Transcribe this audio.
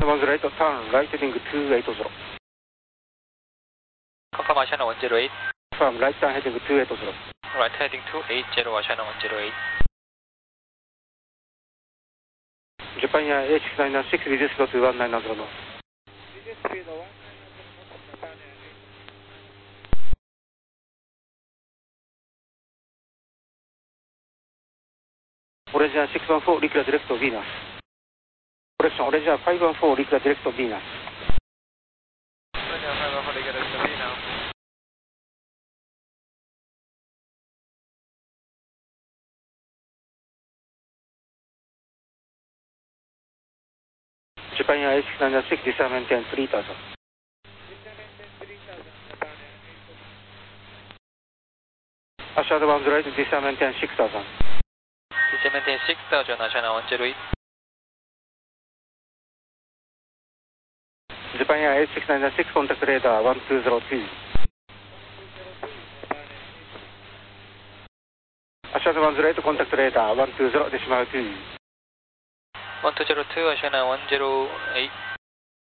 10 turn right heading 280. Confirm Ashana 108. Confirm right turn heading 280. Right heading 280 Ashana 108. Japan Air H696 reduce slow to 1900 knots. Orange 614 declare direct to Venus. Correction, Orange 514 declare direct to Venus. Orange 514 declare direct to Venus. Japan Air H696 descend maintain 3000. Ashana 108 descend maintain 6000. Descend maintain 6000 Ashana 108. Japan Air H696 contact radar 1202. Ashana 108 contact radar 120 decimal 2. 1202 Ashana 108.